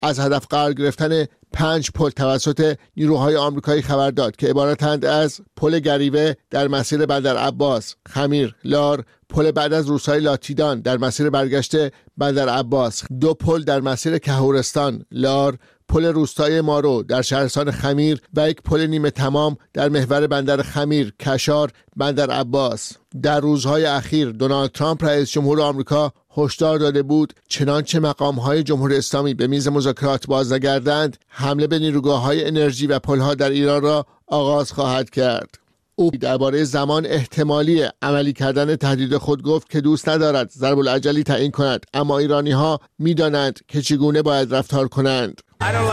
از هدف قرار گرفتن 5 پل توسط نیروهای آمریکایی خبر داد که عبارتند از پل گریوه در مسیر بندر عباس، خمیر، لار، پل بعد از روستای لاتیدان در مسیر برگشت بندر عباس، 2 پل در مسیر کهورستان، لار، پل روستای مارو در شهرستان خمیر و 1 پل نیمه تمام در محور بندر خمیر، کشار، بندر عباس. در روزهای اخیر دونالد ترامپ رئیس جمهور آمریکا هشدار داده بود چنانچه مقام‌های جمهوری اسلامی به میز مذاکرات باز نگردند، حمله به نیروگاه‌های انرژی و پل‌ها در ایران را آغاز خواهد کرد. او درباره زمان احتمالی عملی کردن تهدید خود گفت که دوست ندارد ضرب العجلی تعیین کند، اما ایرانی‌ها می‌دانند که چگونه باید رفتار کنند.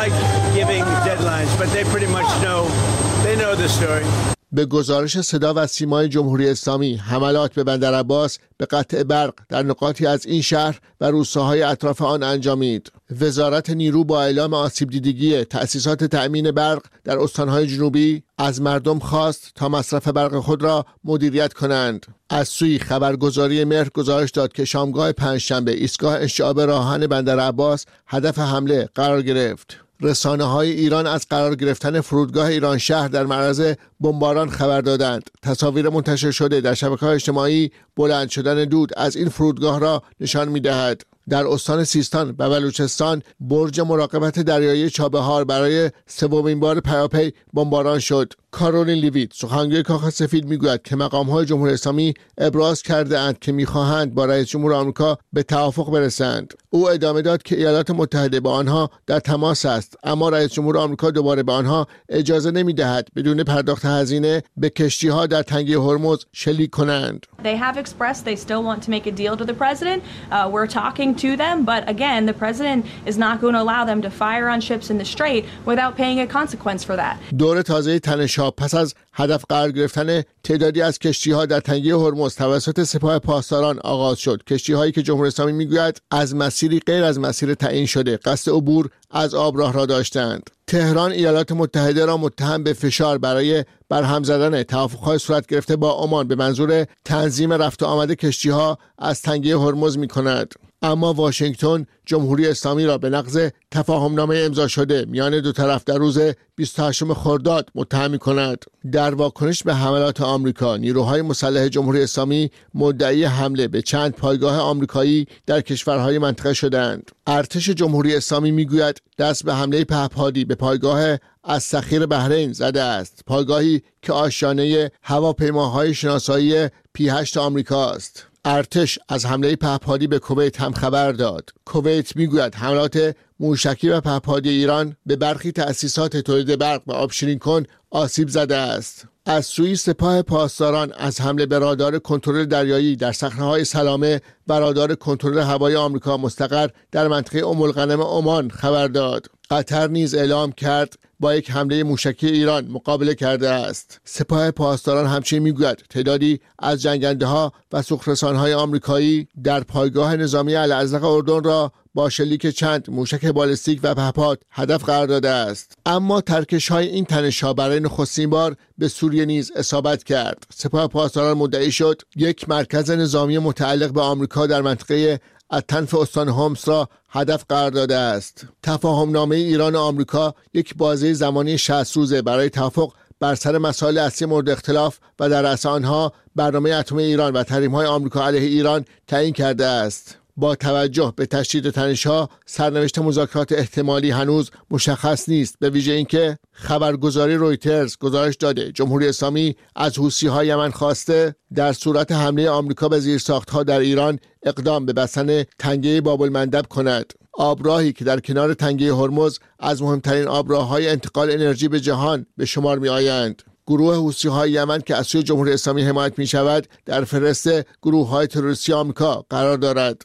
به گزارش صدا و سیمای جمهوری اسلامی، حملات به بندر عباس به قطع برق در نقاطی از این شهر و روستاهای اطراف آن انجامید. وزارت نیرو با اعلام آسیب دیدگی تأسیسات تأمین برق در استانهای جنوبی از مردم خواست تا مصرف برق خود را مدیریت کنند. از سوی خبرگزاری مهر گزارش داد که شامگاه پنجشنبه ایستگاه انشعاب راهن بندر عباس هدف حمله قرار گرفت. رسانه‌های ایران از قرار گرفتن فرودگاه ایران شهر در معرض بمباران خبر دادند. تصاویر منتشر شده در شبکه‌های اجتماعی بلند شدن دود از این فرودگاه را نشان می‌دهد. در استان سیستان و بلوچستان برج مراقبت دریایی چابهار برای سومین بار پیاپی بمباران شد. کارولین لیویت سخنگوی کاخ سفید میگوید که مقام‌های جمهوری اسلامی ابراز کرده اند که می‌خواهند با رئیس جمهور آمریکا به توافق برسند. او ادامه داد که ایالات متحده با آنها در تماس است، اما رئیس جمهور آمریکا دوباره به آنها اجازه نمی‌دهد بدون پرداخت هزینه به کشتی‌ها در تنگه هرمز شلیک کنند. They have expressed they still want to make a deal to the president. We're talking to them, but again, the president is not going to allow them to fire on ships in the strait without paying a consequence for that. دور تازه تنش‌ها پس از هدف قرار گرفتن تعدادی از کشتی‌ها در تنگه هرمز توسط سپاه پاسداران آغاز شد. کشتی‌هایی که جمهوری اسلامی میگوید از مسیری غیر از مسیر تعیین شده قصد عبور از آبراه را داشتند. تهران ایالات متحده را متهم به فشار برای برهم زدن توافق‌های صورت گرفته با عمان به منظور تنظیم رفت و آمد کشتی‌ها از تنگه هرمز می‌کند. اما واشنگتن جمهوری اسلامی را به نقض تفاهمنامه امضا شده میان دو طرف در روز 28 خرداد متهم می‌کند. در واکنش به حملات آمریکا، نیروهای مسلح جمهوری اسلامی مدعی حمله به چند پایگاه آمریکایی در کشورهای منطقه شدند. ارتش جمهوری اسلامی میگوید دست به حمله پهپادی به پایگاه السخیر بحرین زده است، پایگاهی که آشیانه هواپیماهای شناسایی P-8 آمریکا است. ارتش از حمله پهپادی به کویت هم خبر داد. کویت میگوید حملات موشکی و پهپادی ایران به برخی تأسیسات تولید برق و آبشیرین کن آسیب زده است. از سوی سپاه پاسداران از حمله به رادار کنترل دریایی در صخره‌های سلامه و رادار کنترل هوایی آمریکا مستقر در منطقه ام الغنم عمان خبر داد. قطر نیز اعلام کرد با یک حمله موشکی ایران مقابله کرده است. سپاه پاسداران همچنین میگوید تعدادی از جنگنده‌ها و سوخت‌رسان‌های آمریکایی در پایگاه نظامی الازرق اردن را با شلیک چند موشک بالستیک و پهپاد هدف قرار داده است. اما ترکش‌های این تنش‌ها برای نخستین بار به سوریه نیز اصابت کرد. سپاه پاسداران مدعی شد یک مرکز نظامی متعلق به آمریکا در منطقه التنف استان هومس را هدف قرار داده است. تفاهمنامه ایران و آمریکا یک بازه زمانی 60 روزه برای توافق بر سر مسائل اصلی مورد اختلاف و در رأس آنها برنامه اتمی ایران و تحریم‌های آمریکا علیه ایران تعیین کرده است. با توجه به تشدید تنش‌ها، سرنوشت مذاکرات احتمالی هنوز مشخص نیست، به ویژه اینکه خبرگزاری رویترز گزارش داده جمهوری اسلامی از حوثی‌های یمن خواسته در صورت حمله آمریکا به زیرساخت‌ها در ایران اقدام به بستن تنگه باب المندب کند. آبراهی که در کنار تنگه هرمز از مهمترین آبراه‌های انتقال انرژی به جهان به شمار می‌آیند. گروه حوثی‌های یمن که از سوی جمهوری اسلامی حمایت می‌شود در فهرست گروه‌های تروریستی آمریکا قرار دارد.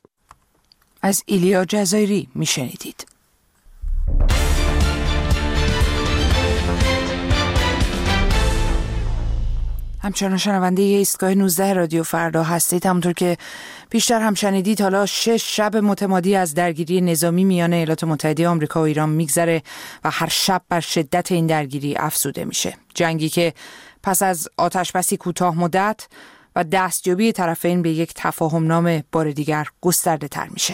از ایلیا جزایری میشنیدید. همچنان شنونده ایستگاه 19 رادیو فردا هستید. همونطور که بیشتر هم شنیدید حالا 6 شب متمادی از درگیری نظامی میان ایالات متحده آمریکا و ایران میگذره و هر شب بر شدت این درگیری افزوده میشه. جنگی که پس از آتشبسی کوتاه مدت و دستیابی طرفین به یک تفاهمنامه بار دیگر گسترده تر میشه.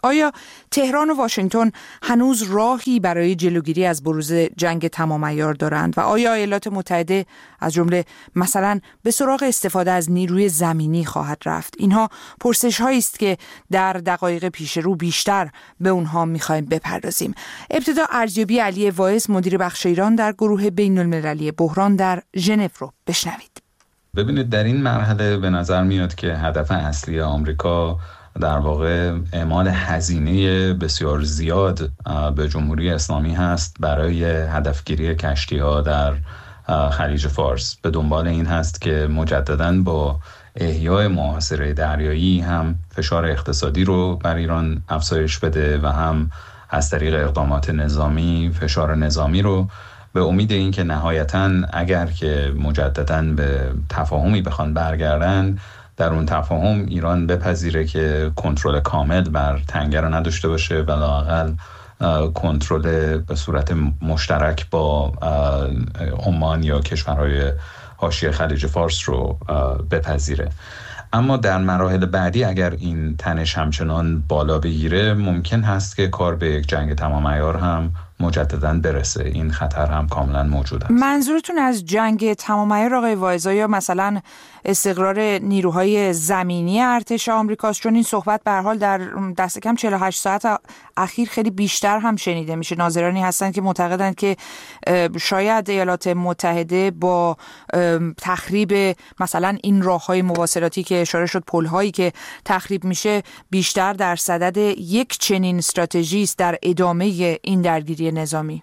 آیا تهران و واشنگتن هنوز راهی برای جلوگیری از بروز جنگ تمام عیار دارند و آیا ایالات متحده از جمله مثلا به سراغ استفاده از نیروی زمینی خواهد رفت؟ اینها پرسش هایی است که در دقایق پیش رو بیشتر به اونها میخوایم بپردازیم. ابتدا ارزیابی علی واعظ مدیر بخش ایران در گروه بین المللی بحران در ژنو رو بشنوید. ببینید، در این مرحله به نظر میاد که هدف اصلی آمریکا در واقع اعمال هزینه بسیار زیاد به جمهوری اسلامی هست برای هدفگیری کشتی‌ها در خلیج فارس. به دنبال این هست که مجدداً با احیای محاصره دریایی هم فشار اقتصادی رو بر ایران افزایش بده و هم از طریق اقدامات نظامی فشار نظامی رو، به امید این که نهایتاً اگر که مجدداً به تفاهمی بخوان برگردن، در اون تفاهم ایران بپذیره که کنترل کامل بر تنگه رو نداشته باشه و لااقل کنترل به صورت مشترک با عمان یا کشورهای حاشیه خلیج فارس رو بپذیره. اما در مراحل بعدی اگر این تنش همچنان بالا بگیره، ممکن هست که کار به یک جنگ تمام عیار هم مجدداً برسه. این خطر هم کاملا موجود است. منظورتون از جنگ تمام عیار آقای واعظ یا مثلا استقرار نیروهای زمینی ارتش آمریکاست؟ چون این صحبت به هر حال در دست کم 48 ساعت اخیر خیلی بیشتر هم شنیده میشه. ناظرانی هستند که معتقدند که شاید ایالات متحده با تخریب مثلا این راههای مواصلاتی که اشاره شد، پل‌هایی که تخریب میشه، بیشتر در صدد یک چنین استراتژی است در ادامه این درگیری نظامی.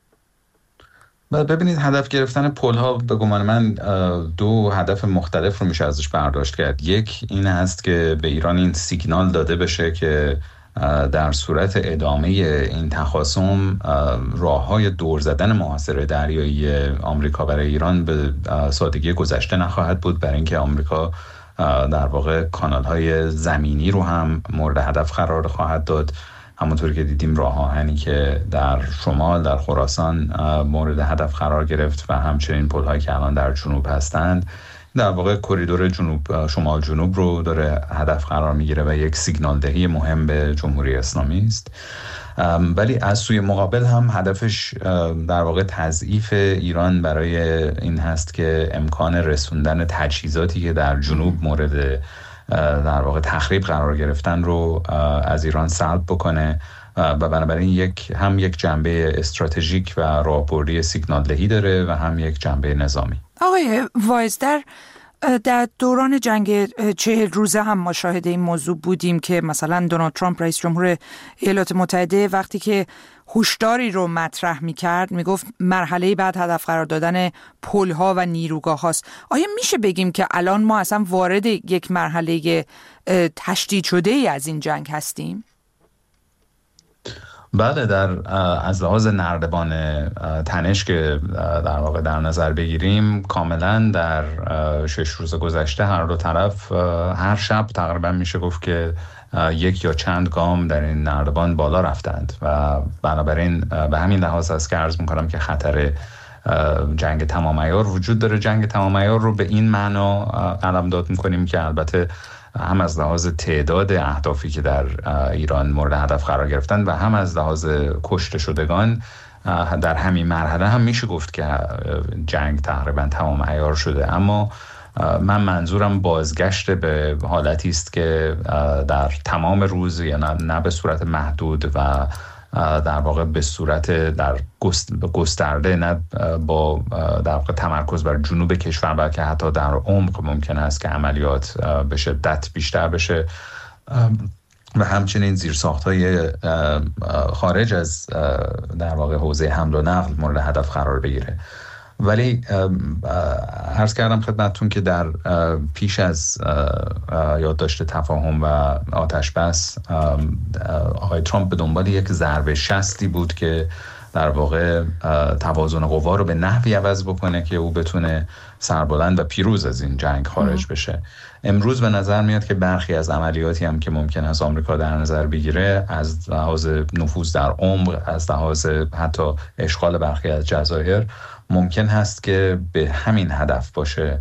ببینید، هدف گرفتن پل‌ها به گمان من دو هدف مختلف رو میشه ازش برداشت کرد. یک این هست که به ایران این سیگنال داده بشه که در صورت ادامه این تخاصم راه‌های دور زدن محاصره دریایی آمریکا برای ایران به سادگی گذشته نخواهد بود، برای اینکه آمریکا در واقع کانال‌های زمینی رو هم مورد هدف قرار خواهد داد. همونطوری که دیدیم راه آهنی که در شمال در خراسان مورد هدف قرار گرفت و همچنین پل‌هایی که الان در جنوب هستند، در واقع کریدور جنوب شمال جنوب رو داره هدف قرار میگیره و یک سیگنال دهی مهم به جمهوری اسلامی است. ولی از سوی مقابل هم هدفش در واقع تضعیف ایران برای این هست که امکان رسوندن تجهیزاتی که در جنوب مورد در واقع تخریب قرار گرفتن رو از ایران سلب بکنه و بنابراین یک جنبه استراتژیک و راهبردی سیگنال دهی داره و هم یک جنبه نظامی. آقای واعظ، در دوران جنگ 40 روزه هم ما شاهد این موضوع بودیم که مثلا دونالد ترامپ رئیس جمهور ایالات متحده وقتی که هشداری رو مطرح می‌کرد میگفت مرحله بعد هدف قرار دادن پل‌ها و نیروگاه هاست. آیا میشه بگیم که الان ما اصلا وارد یک مرحله تشدید شده ای از این جنگ هستیم؟ بله، از لحاظ نردبان تنش که در واقع در نظر بگیریم، کاملا در 6 روز گذشته هر دو طرف هر شب تقریبا میشه گفت که یک یا چند گام در این نردبان بالا رفتند و بنابراین به همین لحاظ است که عرض میکنم که خطر جنگ تمام عیار وجود داره. جنگ تمام عیار رو به این معنا قلمداد میکنیم که البته هم از لحاظ تعداد اهدافی که در ایران مورد هدف قرار گرفتن و هم از لحاظ کشته شدگان در همین مرحله هم میشه گفت که جنگ تقریبا تمام عیار شده. اما من منظورم بازگشت به حالتی است که در تمام روز یا نه به صورت محدود و در واقع به صورت در گسترده، نه با در واقع تمرکز بر جنوب کشور، بلکه حتی در عمق ممکن است که عملیات به شدت بیشتر بشه و همچنین زیرساخت‌های خارج از در واقع حوزه حمل و نقل مورد هدف قرار بگیره. ولی عرض کردم خدمتتون که در پیش از یادداشت تفاهم و آتش بس، آقای ترامپ به دنبال یک ضربه شستی بود که در واقع توازن قوا رو به نحوی عوض بکنه که او بتونه سربلند و پیروز از این جنگ خارج بشه. امروز به نظر میاد که برخی از عملیاتی هم که ممکن است آمریکا در نظر بگیره، از لحاظ نفوذ در عمق، از لحاظ حتی اشغال برخی از جزایر، ممکن هست که به همین هدف باشه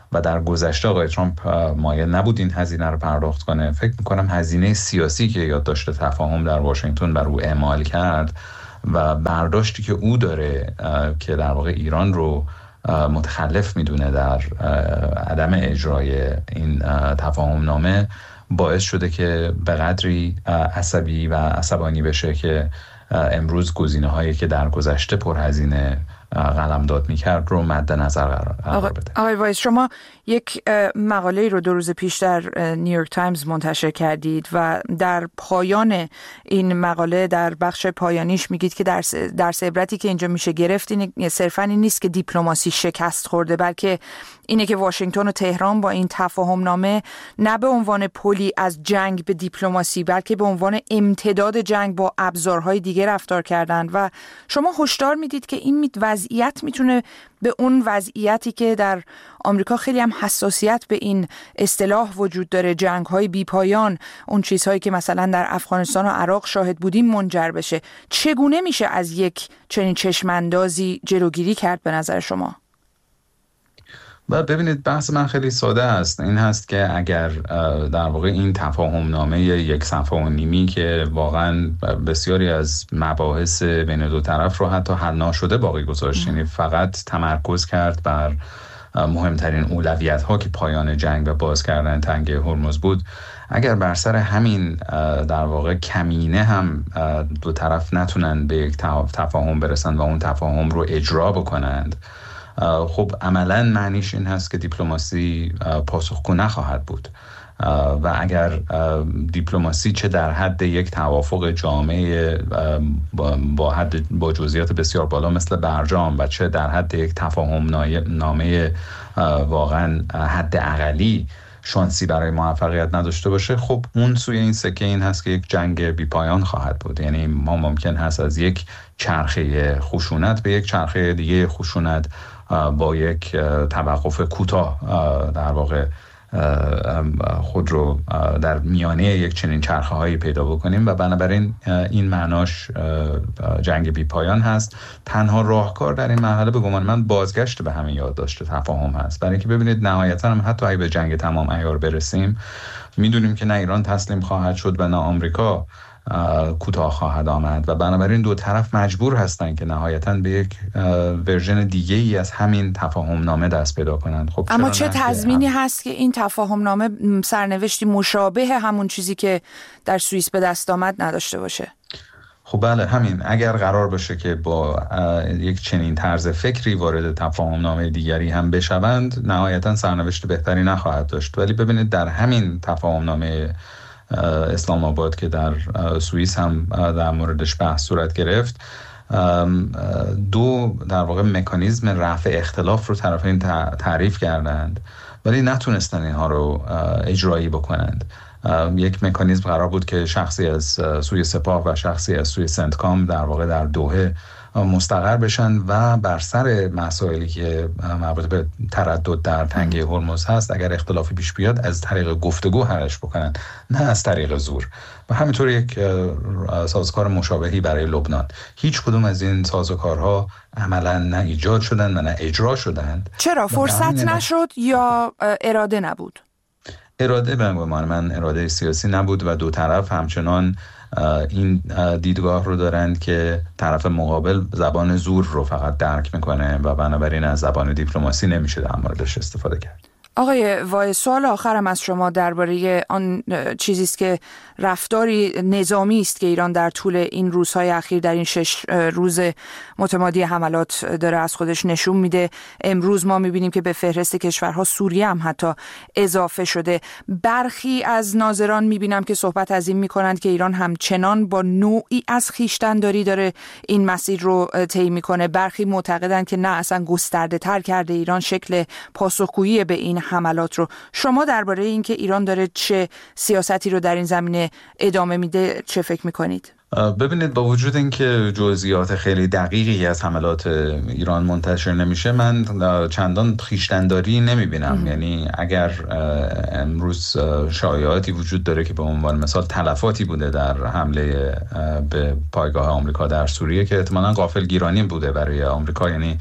و در گذشته آقای ترامپ مایل نبود این هزینه رو پرداخت کنه. فکر میکنم هزینه سیاسی که یادداشت تفاهم در واشنگتن بر او اعمال کرد و برداشتی که او داره که در واقع ایران رو متخلف میدونه در عدم اجرای این تفاهم نامه باعث شده که به قدری عصبی و عصبانی بشه که امروز گزینه‌هایی که در گذشته پرهزینه قلمداد می‌کرد رو مد نظر قرار بده. آقای وایس، شما یک مقاله رو 2 روز پیش در نیویورک تایمز منتشر کردید و در پایان این مقاله در بخش پایانیش میگید که درس عبرتی که اینجا میشه گرفت صرفاً این نیست که دیپلماسی شکست خورده، بلکه اینه که واشنگتن و تهران با این تفاهم نامه نه به عنوان پلی از جنگ به دیپلماسی بلکه به عنوان امتداد جنگ با ابزارهای دیگه رفتار کردند و شما هشدار میدید که این وضعیت میتونه به اون وضعیتی که در آمریکا خیلی هم حساسیت به این اصطلاح وجود داره، جنگ‌های بی‌پایان، اون چیزهایی که مثلا در افغانستان و عراق شاهد بودیم منجر بشه. چگونه میشه از یک چنین چشماندازی جلوگیری کرد به نظر شما؟ ببینید، بحث من خیلی ساده است. این هست که اگر در واقع این تفاهم نامه 1.5 صفحه که واقعا بسیاری از مباحث بین دو طرف رو حتی حل نشده باقی گذاشت، یعنی فقط تمرکز کرد بر مهمترین اولویت ها که پایان جنگ و باز کردن تنگه هرمز بود، اگر بر سر همین در واقع کمینه هم دو طرف نتونن به یک تفاهم برسن و اون تفاهم رو اجرا بکنند، خب عملاً معنیش این هست که دیپلماسی پاسخگو نخواهد بود و اگر دیپلماسی چه در حد یک توافق جامع با جزئیات بسیار بالا مثل برجام و چه در حد یک تفاهم نامه واقعاً حد اقلی شانسی برای موفقیت نداشته باشه، خب اون سوی این سکه این هست که یک جنگ بی پایان خواهد بود. یعنی ما ممکن هست از یک چرخه خشونت به یک چرخه دیگه خشونت با یک توقف کوتاه در واقع خود رو در میانه یک چنین چرخه هایی پیدا بکنیم و بنابراین این معناش جنگ بی پایان هست. تنها راهکار در این مرحله به گمان من بازگشت به همین یادداشت تفاهم هست، برای اینکه ببینید نهایتا هم حتی اگه به جنگ تمام عیار برسیم میدونیم که نه ایران تسلیم خواهد شد و نه آمریکا کوتاه خواهد آمد و بنابراین دو طرف مجبور هستن که نهایتاً به یک ورژن دیگه ای از همین تفاهم نامه دست پیدا کنند. خب اما چه تضمینی هست که این تفاهم نامه سرنوشتی مشابه همون چیزی که در سوئیس به دست آمد نداشته باشه؟ خب بله، همین اگر قرار باشه که با یک چنین طرز فکری وارد تفاهم نامه دیگری هم بشوند، نهایتاً سرنوشت بهتری نخواهد داشت. ولی ببینید در همین تفاهم نامه اسلام آباد که در سوئیس هم در موردش بحث صورت گرفت، دو در واقع مکانیزم رفع اختلاف رو طرفین تعریف کردند ولی نتونستن اینها رو اجرایی بکنند. یک مکانیزم قرار بود که شخصی از سوی سپاه و شخصی از سوی سنتکام در واقع در دوحه مستقر بشن و بر سر مسائلی که مربوط به تردد در تنگه هرمز هست اگر اختلافی پیش بیاد از طریق گفتگو حلش بکنن، نه از طریق زور. و همینطور یک سازوکار مشابهی برای لبنان. هیچ کدوم از این سازوکارها عملا نه ایجاد شدن و نه اجرا شدند. چرا؟ فرصت نشد یا اراده نبود؟ اراده به گمان من اراده سیاسی نبود و دو طرف همچنان این دیدگاه رو دارند که طرف مقابل زبان زور رو فقط درک میکنه و بنابراین از زبان دیپلماسی نمیشه در موردش استفاده کرد. آقای وای، سوال آخرم از شما درباره آن چیزی است که رفتاری نظامی است که ایران در طول این روزهای اخیر در این 6 روز متمادی حملات داره از خودش نشون میده. امروز ما میبینیم که به فهرست کشورها سوریه هم حتی اضافه شده. برخی از ناظران میبینم که صحبت از این میکنند که ایران همچنان با نوعی از خویشتن‌داری داره این مسیر رو طی میکنه. برخی معتقدند که نه، اصلا گسترده تر کرده ایران شکل پاسخگویی به این حملات رو. شما درباره اینکه ایران داره چه سیاستی رو در این زمینه ادامه میده چه فکر میکنید؟ ببینید، با وجود اینکه جزئیات خیلی دقیقی از حملات ایران منتشر نمیشه، من چندان خویشتن‌داری نمیبینم. یعنی اگر امروز شایعاتی وجود داره که به عنوان مثال تلفاتی بوده در حمله به پایگاه آمریکا در سوریه، که احتمالاً غافلگیرانی بوده برای آمریکا. یعنی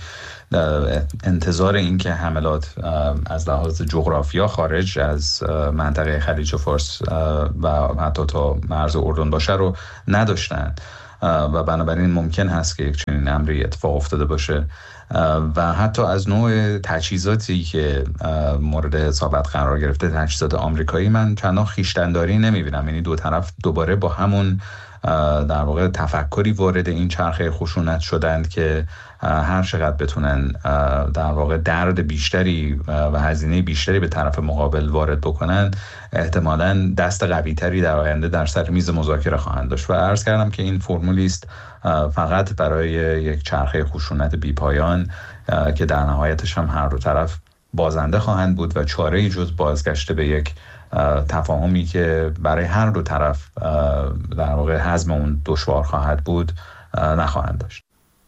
انتظار این که حملات از لحاظ جغرافیا خارج از منطقه خلیج فارس و حتی تا مرز اردن باشه رو نداشتن و بنابراین ممکن هست که یک چنین امری اتفاق افتاده باشه. و حتی از نوع تجهیزاتی که مورد اصابت قرار گرفته، تجهیزات آمریکایی، من چندان خویشتن‌داری نمی‌بینم. یعنی دو طرف دوباره با همون در واقع تفکری وارد این چرخه خشونت شدند که هر چقدر بتونن در واقع درد بیشتری و هزینه بیشتری به طرف مقابل وارد بکنن، احتمالاً دست قوی‌تری در آینده در سر میز مذاکره خواهند داشت. و عرض کردم که این فرمولی است فقط برای یک چرخه خشونت بی‌پایان که در نهایتش هم هر دو طرف بازنده خواهند بود و چاره‌ای جز بازگشت به یک تفاهمی که برای هر دو طرف در واقع هضم اون دشوار خواهد بود نخواهند داشت.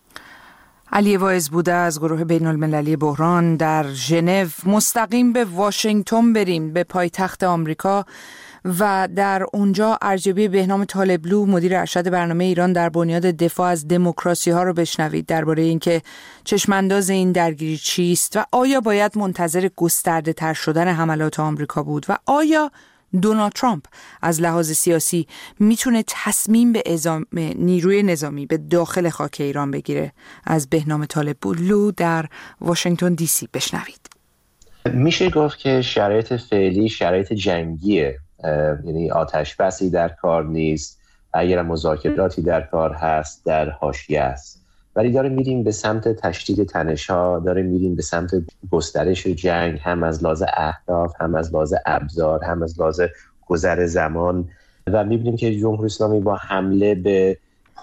علی واعظ بوده از گروه بین المللی بحران در ژنو. مستقیم به واشنگتن بریم، به پایتخت آمریکا، و در اونجا ارجبی بهنام طالبلو، مدیر ارشد برنامه ایران در بنیاد دفاع از دموکراسی ها رو بشنوید درباره اینکه چشمانداز این درگیری چیست و آیا باید منتظر گسترده تر شدن حملات آمریکا بود و آیا دونالد ترامپ از لحاظ سیاسی میتونه تصمیم به اعزام نیروی نظامی به داخل خاک ایران بگیره. از بهنام طالبلو در واشنگتن دی سی بشنوید. میشه گفت که شرایط فعلی شرایط جنگیه، یعنی آتش بسی در کار نیست، اگر مذاکراتی در کار هست در حاشیه است، ولی داریم میریم به سمت تشدید تنش‌ها، داریم میریم به سمت گسترش جنگ، هم از لحاظ اهداف، هم از لحاظ ابزار، هم از لحاظ گذر زمان. و میبینیم که جمهوری اسلامی با حمله به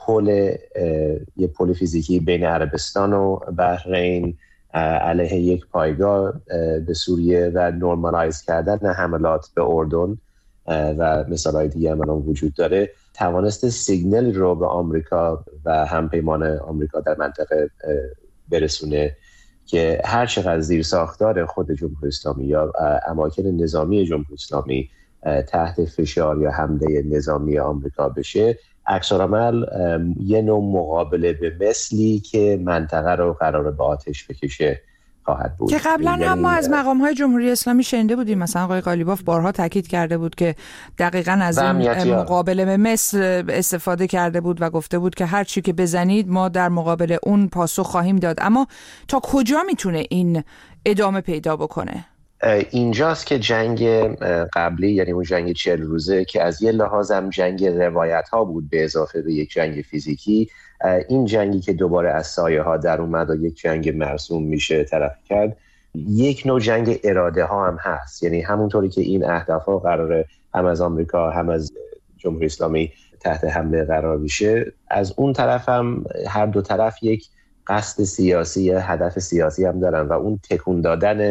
یه پل فیزیکی بین عربستان و بحرین علیه یک پایگاه به سوریه و نورمالایز کردن حملات به اردن و مثالهای دیگه هم وجود داره، توانست سیگنال رو به آمریکا و همپیمان آمریکا در منطقه برسونه که هر چقدر زیر ساختار خود جمهوری اسلامی یا اماکن نظامی جمهوری اسلامی تحت فشار یا حمله نظامی آمریکا بشه، عکس‌العمل یه نوع مقابله به مثلی که منطقه رو قراره به آتش بکشه خواهد بود. که قبلا هم ما از مقام‌های جمهوری اسلامی شنیده بودیم، مثلا آقای قالیباف بارها تاکید کرده بود که دقیقاً از این مقابله به مثل استفاده کرده بود و گفته بود که هر چی که بزنید ما در مقابل اون پاسخ خواهیم داد. اما تا کجا میتونه این ادامه پیدا بکنه؟ اینجاست که جنگ قبلی، یعنی اون جنگ 40 روزه که از یه لحاظ هم جنگ روایت ها بود به اضافه به یک جنگ فیزیکی، این جنگی که دوباره از سایه ها در اومد و یک جنگ مرسوم میشه طرف کرد، یک نوع جنگ اراده ها هم هست. یعنی همونطوری که این اهداف ها قراره هم از آمریکا هم از جمهوری اسلامی تحت حمله قرار بشه، از اون طرف هم هر دو طرف یک قصد سیاسی، هدف سیاسی هم دارن و اون تکون دادن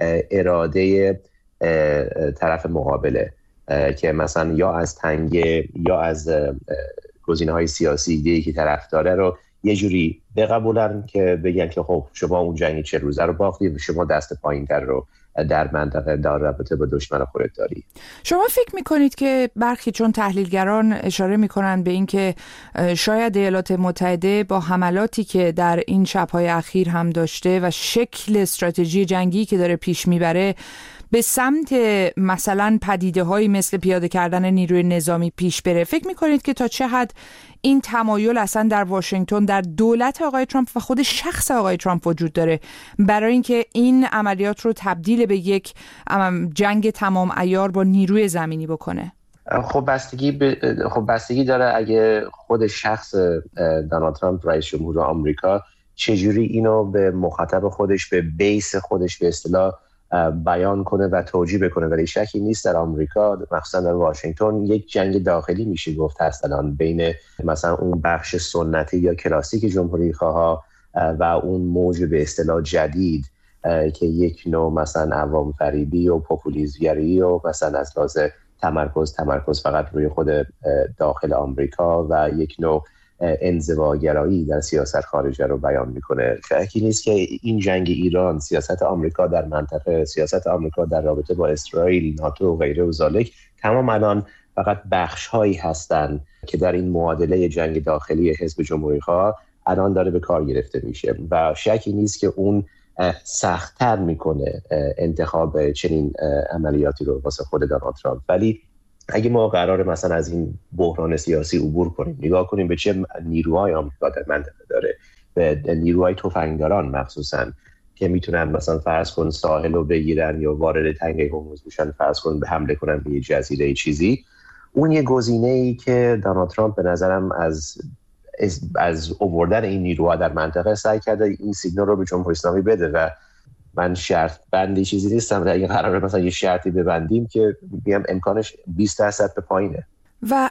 اراده طرف مقابله که مثلا یا از تنگه یا از گزینه‌های سیاسی دیگه که طرف داره رو یه جوری بقبولن که بگن که خب شما اون جنگ 40 روزه رو باختید، شما دست پایین‌تر رو در منطقه در رابطه با دشمن خودت داری. شما فکر میکنید که برخی چون تحلیلگران اشاره میکنن به این که شاید ایالات متحده با حملاتی که در این شب‌های اخیر هم داشته و شکل استراتژی جنگی که داره پیش میبره به سمت مثلا پدیده‌هایی مثل پیاده کردن نیروی نظامی پیش بره، فکر میکنید که تا چه حد این تمایل اصلا در واشنگتن، در دولت آقای ترامپ و خود شخص آقای ترامپ وجود داره برای اینکه این عملیات رو تبدیل به یک جنگ تمام عیار با نیروی زمینی بکنه؟ خب بستگی داره اگه خود شخص دونالد ترامپ رئیس جمهور آمریکا چجوری اینو به مخاطب خودش، به بیس خودش به اصطلاح بیان کنه و توجیه بکنه. ولی شکی نیست در آمریکا، مخصوصا در واشنگتن، یک جنگ داخلی میشه گفت هست الان بین مثلا اون بخش سنتی یا کلاسیک جمهوری خواها و اون موج به اصطلاح جدید که یک نوع مثلا عوام فریبی و پوپولیسمگری و مثلا از لحاظ تمرکز فقط روی خود داخل آمریکا و یک نوع انزواگرایی در سیاست خارجه رو بیان میکنه. شکی نیست که این جنگ ایران، سیاست آمریکا در منطقه، سیاست آمریکا در رابطه با اسرائیل، ناتو و غیره و ذالک، تمام الان فقط بخش هایی هستن که در این معادله جنگ داخلی حزب جمهوری‌خواه الان داره به کار گرفته میشه و شکی نیست که اون سخت‌تر میکنه انتخاب چنین عملیاتی رو واسه خود دونالد ترامپ. ولی اگه ما قراره مثلا از این بحران سیاسی عبور کنیم، نگاه کنیم به چه نیروهای آمریکا در منطقه داره، به نیروهای تفنگداران مخصوصاً که میتونن مثلا فرض کن ساحل رو بگیرن یا وارد تنگه هرمز بشن، فرض کن به حمله کنن به یه جزیره چیزی، اون یه گزینه‌ای که دونالد ترامپ به نظرم از آوردن این نیروها در منطقه سعی کرده این سیگنال رو به جمهوری اسلامی بده و من شرط بندی چیزی نیستم، اگه قراره مثلا یه شرطی ببندیم که میگم امکانش 20% به پایینه. و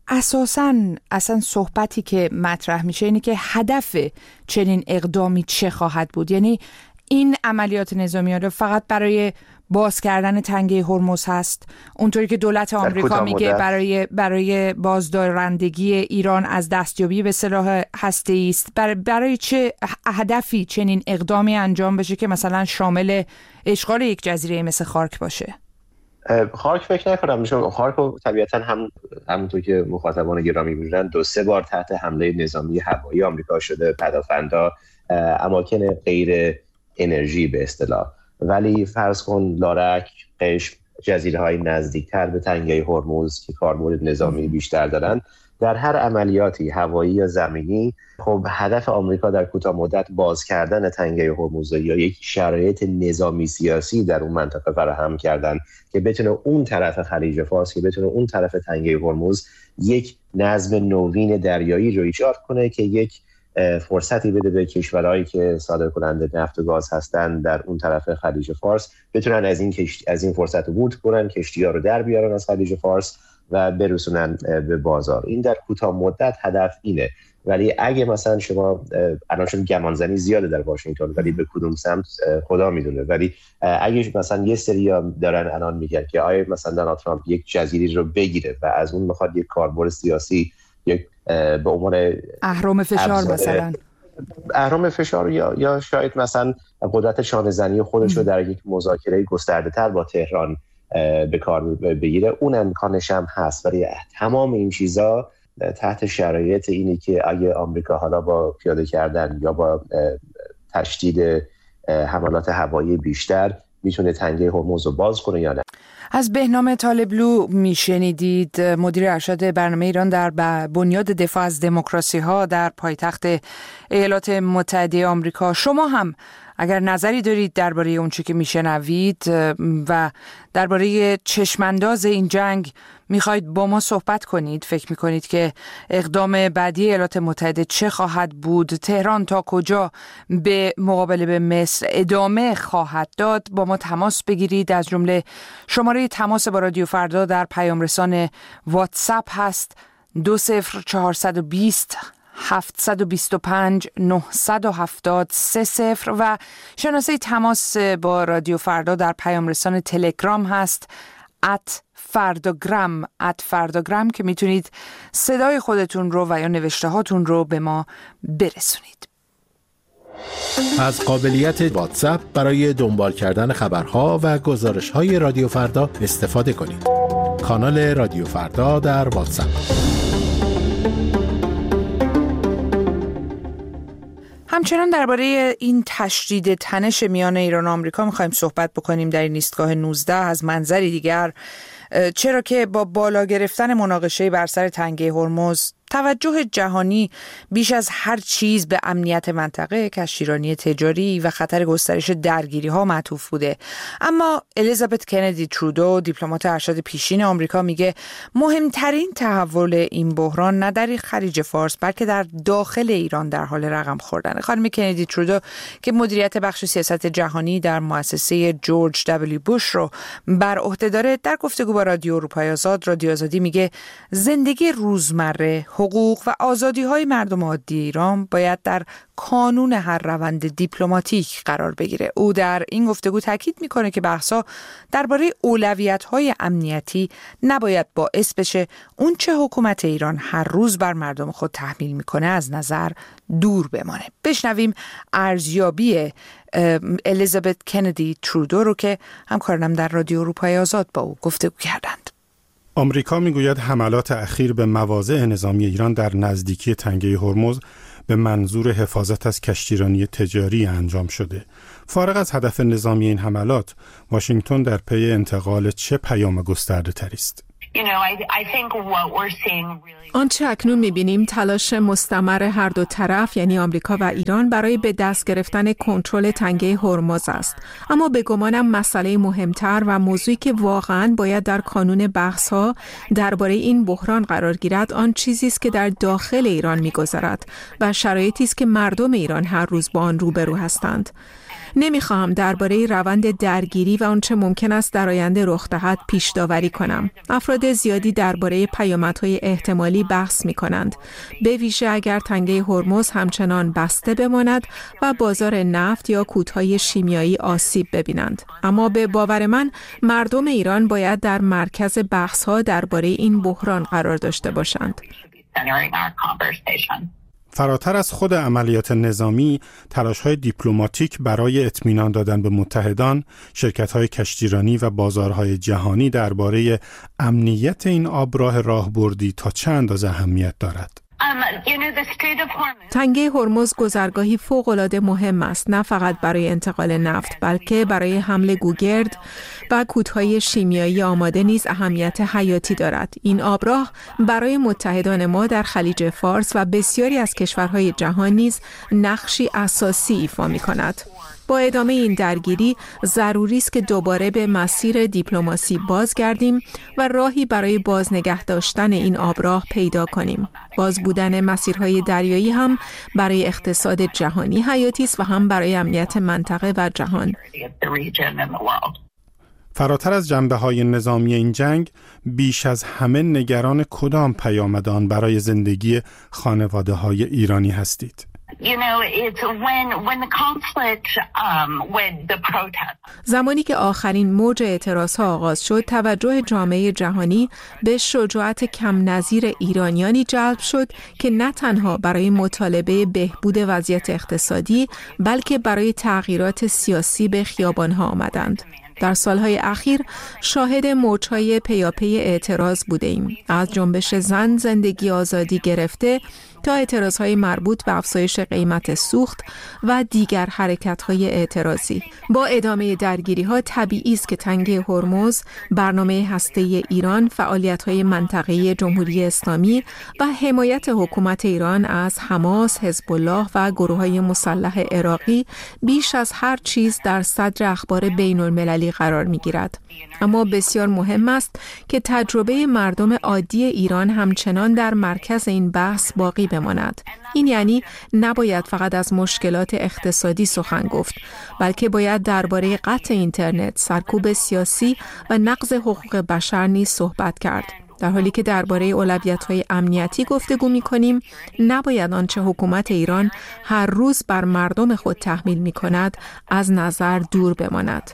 اصلا صحبتی که مطرح میشه اینه که هدف چنین اقدامی چه خواهد بود؟ یعنی این عملیات نظامی ها فقط برای باز کردن تنگه هرمز هست، اونطوری که دولت آمریکا میگه برای بازدارندگی ایران از دستیابی به سلاح هسته‌ای است. برای چه هدفی چنین اقدامی انجام بشه که مثلا شامل اشغال یک جزیره مثل خارک باشه؟ خارک فکر نکنم. چون خارک طبیعتا همونطور که مخاطبان گرامی می‌دونن 2-3 بار تحت حمله نظامی هوایی آمریکا شده، پدافندا، اماکن غیر انرژی به اصطلاح. ولی فرض کن لارک، قشم، جزیره‌های نزدیکتر به تنگه هرمز که کاربرد نظامی بیشتر دارن، در هر عملیاتی هوایی یا زمینی خب هدف آمریکا در کوتاه مدت باز کردن تنگه هرمز یا یک شرایط نظامی سیاسی در اون منطقه فراهم کردن که بتونه اون طرف خلیج فارس، که بتونه اون طرف تنگه هرمز یک نظم نوین دریایی رو ایجاد کنه که یک فرصتی بده به کشورهایی که صادرکننده نفت و گاز هستن در اون طرف خلیج فارس بتونن از این فرصت عبور کنن، کشتی‌ها رو در بیارن از خلیج فارس و برسونن به بازار. این در کوتاه مدت هدف اینه. ولی اگه مثلا شما الان چون گمانزنی زیاده در واشنگتن، ولی به کدوم سمت خدا میدونه، ولی اگه مثلا یه سری دارن الان میگن که آیا مثلا دونالد ترامپ یک جزیره رو بگیره و از اون میخواد یک کاربرد سیاسی یک به عنوان اهرم فشار، مثلا اهرم فشار یا شاید مثلا قدرت شانه‌زنی خودش رو در یک مذاکره گسترده‌تر با تهران به کار بگیره، اون امکانش هم هست. ولی تمام این چیزا تحت شرایط اینی که اگه آمریکا حالا با پیاده کردن یا با تشدید حملات هوایی بیشتر میتونه تنگه هرمز رو باز کنه یا نه. از بهنام طالبلو میشنیدید، مدیر ارشد برنامه ایران در بنیاد دفاع از دموکراسی ها در پایتخت ایالات متحده آمریکا. شما هم اگر نظری دارید درباره اون چیزی که میشنوید و درباره چشمانداز این جنگ میخواید با ما صحبت کنید، فکر میکنید که اقدام بعدی ایالات متحده چه خواهد بود، تهران تا کجا به مقابله به مصر ادامه خواهد داد، با ما تماس بگیرید. از جمله شماره تماس با رادیو فردا در پیام رسان واتساپ هست 20420 725 970 30 و شناسه تماس با رادیو فردا در پیام رسان تلگرام هست @فرداگرام که میتونید صدای خودتون رو و یا نوشته هاتون رو به ما برسونید. از قابلیت واتساپ برای دنبال کردن خبرها و گزارش‌های رادیو فردا استفاده کنید. کانال رادیو فردا در واتساپ. همچنان درباره این تشدید تنش میان ایران و آمریکا می‌خوایم صحبت بکنیم در این ایستگاه 19 از منظری دیگر، چرا که با بالا گرفتن مناقشه بر سر تنگه هرمز توجه جهانی بیش از هر چیز به امنیت منطقه، کشتیرانی تجاری و خطر گسترش درگیری‌ها معطوف بوده. اما الیزابت کندی ترودو، دیپلمات ارشد پیشین آمریکا، میگه مهمترین تحول این بحران نه در خلیج فارس بلکه در داخل ایران در حال رقم خوردن. خانم کندی ترودو که مدیریت بخش سیاست جهانی در مؤسسه جورج دبلیو بوش رو بر عهده داره، در گفتگو با رادیو اروپای آزاد، رادیو آزادی، میگه زندگی روزمره، حقوق و آزادی‌های مردم عادی ایران باید در کانون هر روند دیپلماتیک قرار بگیره. او در این گفتگو تاکید میکنه که بحث‌ها درباره اولویت‌های امنیتی نباید باعث بشه اون چه حکومت ایران هر روز بر مردم خود تحمیل میکنه از نظر دور بمانه. بشنویم ارزیابی الیزابت کندی ترودو رو که همکارانم در رادیو اروپای آزاد با او گفتگو کردند. آمریکا میگوید حملات اخیر به مواضع نظامی ایران در نزدیکی تنگه هرمز به منظور حفاظت از کشتیرانی تجاری انجام شده. فارغ از هدف نظامی این حملات، واشنگتن در پی انتقال چه پیام گسترده تری است؟ آنچه اکنون می‌بینیم تلاش مستمر هر دو طرف یعنی آمریکا و ایران برای به دست گرفتن کنترل تنگه هرمز است. اما به گمانم مسئله مهمتر و موضوعی که واقعاً باید در کانون بحث‌ها درباره این بحران قرار گیرد آن چیزی است که در داخل ایران می‌گذرد و شرایطی است که مردم ایران هر روز با آن روبرو هستند. نمیخواهم درباره روند درگیری و آنچه ممکن است در آینده رخ دهد پیش داوری کنم. افراد زیادی درباره پیامدهای احتمالی بحث می‌کنند، به ویژه اگر تنگه هرمز همچنان بسته بماند و بازار نفت یا کودهای شیمیایی آسیب ببینند. اما به باور من مردم ایران باید در مرکز بحث‌ها درباره این بحران قرار داشته باشند. فراتر از خود عملیات نظامی، تلاش‌های دیپلماتیک برای اطمینان دادن به متحدان، شرکت‌های کشتیرانی و بازارهای جهانی درباره امنیت این آبراه راهبردی تا چه اندازه اهمیت دارد؟ تنگه هرمز گذرگاهی فوق‌العاده مهم است، نه فقط برای انتقال نفت بلکه برای حمل گوگرد و کودهای شیمیایی آماده نیز اهمیت حیاتی دارد. این آبراه برای متحدان ما در خلیج فارس و بسیاری از کشورهای جهان نیز نقشی اساسی ایفا می‌کند. با ادامه این درگیری ضروری است که دوباره به مسیر دیپلماسی بازگردیم و راهی برای بازنگه داشتن این آبراه پیدا کنیم. باز بودن مسیرهای دریایی هم برای اقتصاد جهانی حیاتی است و هم برای امنیت منطقه و جهان. فراتر از جنبه‌های نظامی این جنگ، بیش از همه نگران کدام پیامدان برای زندگی خانواده‌های ایرانی هستید؟ زمانی که آخرین موج اعتراضها آغاز شد، توجه جامعه جهانی به شجاعت کم نظیر ایرانیانی جلب شد که نه تنها برای مطالبه بهبود وضعیت اقتصادی، بلکه برای تغییرات سیاسی به خیابانها آمدند. در سالهای اخیر شاهد موج‌های پیاپی اعتراض بودیم، از جنبش زن زندگی آزادی گرفته تا اعتراضهای مربوط به افزایش قیمت سوخت و دیگر حرکت‌های اعتراضی. با ادامه درگیری‌ها طبیعی است که تنگه هرمز، برنامه هسته‌ای ایران، فعالیت‌های منطقه‌ای جمهوری اسلامی و حمایت حکومت ایران از حماس، حزب الله و گروه‌های مسلح عراقی بیش از هر چیز در صدر اخبار بین‌المللی قرار می‌گیرد. اما بسیار مهم است که تجربه مردم عادی ایران همچنان در مرکز این بحث باقی بماند. این یعنی نباید فقط از مشکلات اقتصادی سخن گفت، بلکه باید درباره قطع اینترنت، سرکوب سیاسی و نقض حقوق بشر نیز صحبت کرد. در حالی که درباره اولویت‌های امنیتی گفتگو می‌کنیم، نباید آنچه حکومت ایران هر روز بر مردم خود تحمیل می‌کند از نظر دور بماند.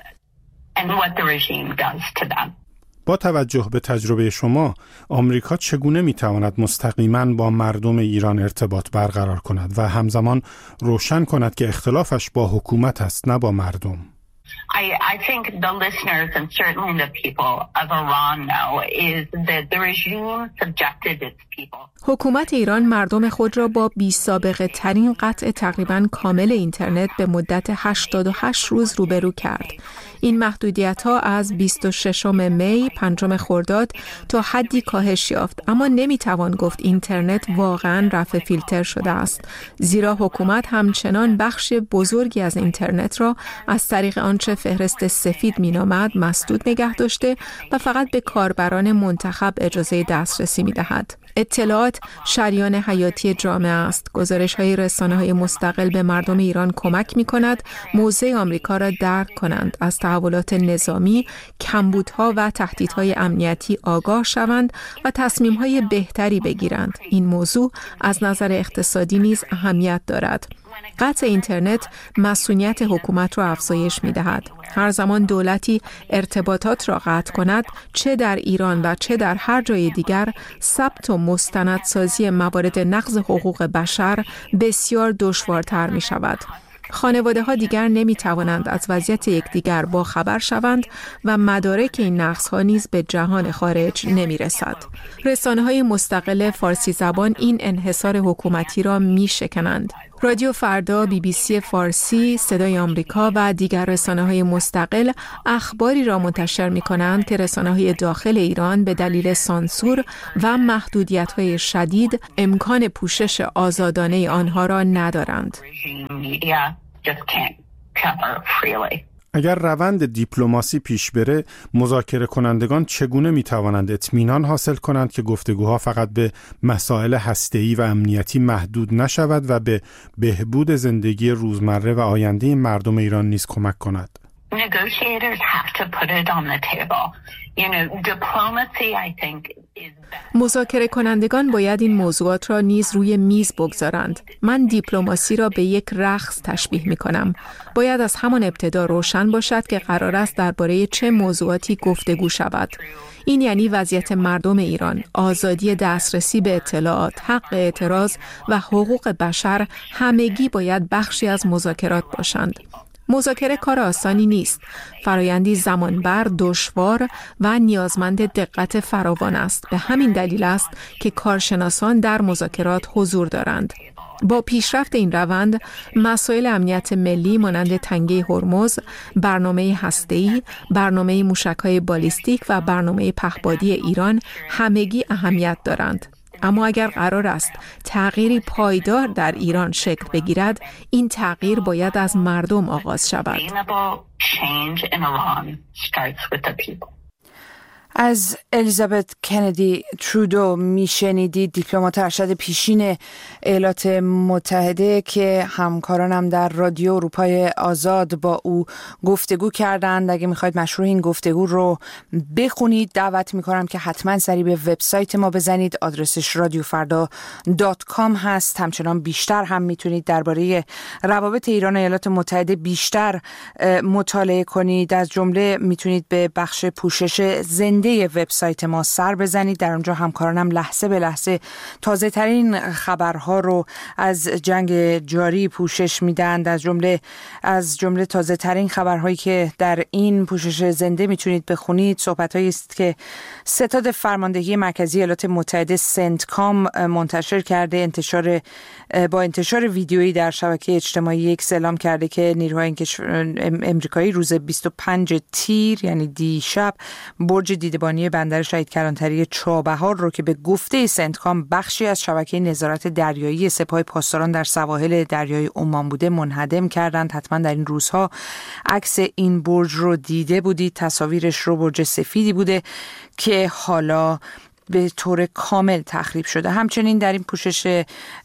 با توجه به تجربه شما، آمریکا چگونه میتواند مستقیما با مردم ایران ارتباط برقرار کند و همزمان روشن کند که اختلافش با حکومت است نه با مردم؟ I think the listeners and certainly the people of Iran know is that the regime subjected its people. حکومت ایران مردم خود را با بی‌سابقه ترین قطع تقریباً کامل اینترنت به مدت 88 روز روبرو کرد. این محدودیت‌ها از 26 می 5 خرداد تا حدی کاهش یافت، اما نمی‌توان گفت اینترنت واقعاً رفع فیلتر شده است، زیرا حکومت همچنان بخش بزرگی از اینترنت را از طریق آنچه فهرست سفید می‌نامد مسدود نگه داشته و فقط به کاربران منتخب اجازه دسترسی می‌دهد. اطلاعات شریان حیاتی جامعه است. گزارش‌های رسانه‌های مستقل به مردم ایران کمک می‌کند موضع آمریکا را درک کنند، از تحولات نظامی، کمبودها و تهدیدهای امنیتی آگاه شوند و تصمیم‌های بهتری بگیرند. این موضوع از نظر اقتصادی نیز اهمیت دارد. قطع اینترنت مسئولیت حکومت را افزایش می‌دهد. هر زمان دولتی ارتباطات را قطع کند، چه در ایران و چه در هر جای دیگر، ثبت و مستندسازی موارد نقض حقوق بشر بسیار دشوارتر می‌شود. خانواده‌ها دیگر نمی‌توانند از وضعیت یکدیگر با خبر شوند و مدارک این نقض‌ها نیز به جهان خارج نمی‌رسد. رسانه‌های مستقل فارسی زبان این انحصار حکومتی را می‌شکنند. رادیو فردا، BBC فارسی، صدای آمریکا و دیگر رسانه‌های مستقل اخباری را منتشر می‌کنند که رسانه‌های داخل ایران به دلیل سانسور و محدودیت‌های شدید امکان پوشش آزادانه آنها را ندارند. اگر روند دیپلماسی پیش بره، مذاکره کنندگان چگونه می توانند اطمینان حاصل کنند که گفتگوها فقط به مسائل هسته‌ای و امنیتی محدود نشود و به بهبود زندگی روزمره و آینده مردم ایران نیز کمک کند؟ Negotiators have to put it on the table. You know, diplomacy, I think, is مذاکره کنندگان باید این موضوعات را نیز روی میز بگذارند. من دیپلماسی را به یک رقص تشبیه می کنم. باید از همان ابتدا روشن باشد که قرار است درباره چه موضوعاتی گفتگو شود. این یعنی وضعیت مردم ایران، آزادی دسترسی به اطلاعات، حق اعتراض و حقوق بشر همگی باید بخشی از مذاکرات باشند. مذاکره کار آسانی نیست. فرایندی زمانبر، دشوار و نیازمند دقت فراوان است. به همین دلیل است که کارشناسان در مذاکرات حضور دارند. با پیشرفت این روند، مسائل امنیت ملی مانند تنگه هرمز، برنامه هسته‌ای، برنامه موشک‌های بالیستیک و برنامه پهپادی ایران همگی اهمیت دارند. اما اگر قرار است تغییری پایدار در ایران شکل بگیرد، این تغییر باید از مردم آغاز شود. از الیزابت کندی ترودو میشنیدید، دیپلمات ارشد پیشین ایالات متحده که همکارانم در رادیو اروپای آزاد با او گفتگو کردند. اگه میخواید مشروع این گفتگو رو بخونید، دعوت میکنم که حتما سری به وبسایت ما بزنید. آدرسش radiofarda.com هست. همچنان بیشتر هم میتونید درباره روابط ایران و ایالات متحده بیشتر مطالعه کنید. از جمله میتونید به بخش پوشش زنده وبسایت ما سر بزنید. در اونجا همکارانم لحظه به لحظه تازه ترین خبرها رو از جنگ جاری پوشش میدن. از جمله تازه ترین خبرهایی که در این پوشش زنده میتونید بخونید صحبتایی است که ستاد فرماندهی مرکزی ایالات متحده سنتکام منتشر کرده. با انتشار ویدیویی در شبکه اجتماعی اکس اعلام کرده که نیروهای امریکایی روز 25 تیر یعنی دیشب برج دیدبانی بندر شهید کلانتری چابهار رو که به گفته سنتکام بخشی از شبکه نظارت دریایی سپاه پاسداران در سواحل دریای عمان بوده منهدم کردند. حتما در این روزها عکس این برج رو دیده بودید. تصاویرش رو برج سفیدی بوده که حالا به طور کامل تخریب شده. همچنین در این پوشش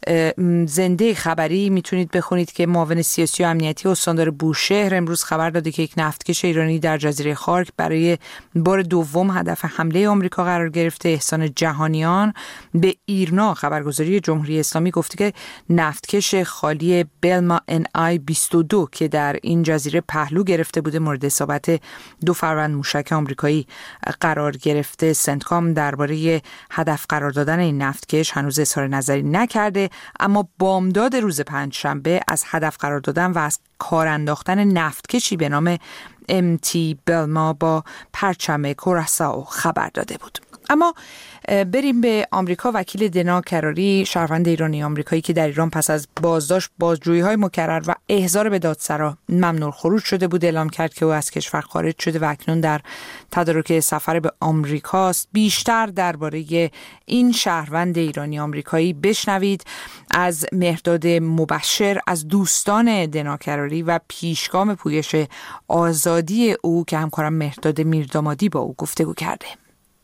زنده خبری میتونید بخونید که معاون سیاسی و امنیتی استاندار بوشهر امروز خبر داده که یک نفتکش ایرانی در جزیره خارک برای بار دوم هدف حمله آمریکا قرار گرفته. احسان جهانیان به ایرنا خبرگزاری جمهوری اسلامی گفته که نفتکش خالی بلما NI 22 که در این جزیره پهلو گرفته بوده مورد اصابت 2 فروند موشک آمریکایی قرار گرفته. سنتکام درباره هدف قرار دادن این نفتکش هنوز اظهار نظری نکرده، اما بامداد روز پنجشنبه از هدف قرار دادن و از کار انداختن نفتکشی به نام MT بلما با پرچم کوراسائو خبر داده بود. اما بریم به آمریکا. وکیل دنا کراری، شهروند ایرانی آمریکایی که در ایران پس از بازداشت، بازجویی‌های مکرر و احضار به دادسرا ممنوع خروج شده بود، اعلام کرد که او از کشور خارج شده و اکنون در تدارک سفر به آمریکاست. بیشتر درباره این شهروند ایرانی آمریکایی بشنوید از مهرداد مبشر، از دوستان دنا کراری و پیشگام پویش آزادی او که همکارم مهرداد میردامادی با او گفتگو کرده.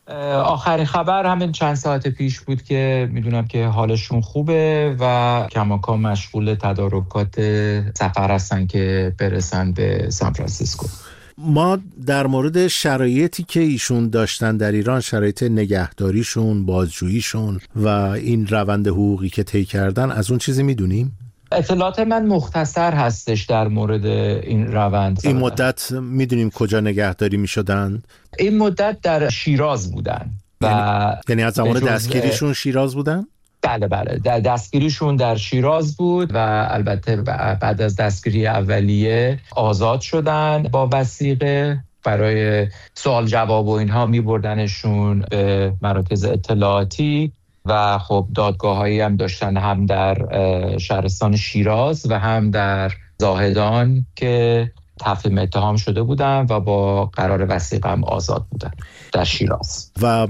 آخرین خبر همین چند ساعت پیش بود که میدونم که حالشون خوبه و کماکان مشغول تدارکات سفر هستن که برسن به سان فرانسیسکو. ما در مورد شرایطی که ایشون داشتن در ایران، شرایط نگهداریشون، بازجوییشون و این روند حقوقی که طی کردن، از اون چیزی میدونیم؟ اطلاعات من مختصر هستش در مورد این روند. این مدت میدونیم کجا نگهداری میشدن؟ این مدت در شیراز بودن یعنی از زمان دستگیریشون شیراز بودن؟ بله دستگیریشون در شیراز بود و البته بعد از دستگیری اولیه آزاد شدن با وثیقه. برای سوال جواب و اینها میبردنشون به مراکز اطلاعاتی و خب دادگاه‌هایی هم داشتن، هم در شهرستان شیراز و هم در زاهدان که تفهیم اتهام شده بودن و با قرار وثیقه هم آزاد بودن در شیراز. و